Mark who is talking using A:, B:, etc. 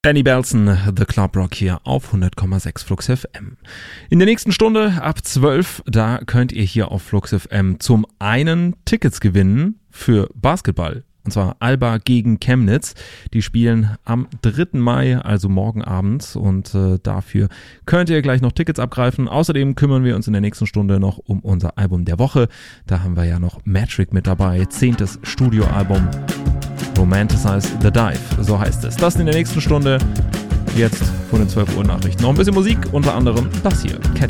A: Annie Belson, The Club Rock hier auf 100,6 Flux FM. In der nächsten Stunde ab 12, da könnt ihr hier auf Flux FM zum einen Tickets gewinnen für Basketball. Und zwar Alba gegen Chemnitz. Die spielen am 3. Mai, also morgen Abend. Und dafür könnt ihr gleich noch Tickets abgreifen. Außerdem kümmern wir uns in der nächsten Stunde noch um unser Album der Woche. Da haben wir ja noch Metric mit dabei. 10. Studioalbum. Romanticize the Dive, so heißt es. Das in der nächsten Stunde. Jetzt von den 12 Uhr Nachrichten. Noch ein bisschen Musik, unter anderem das hier. Cat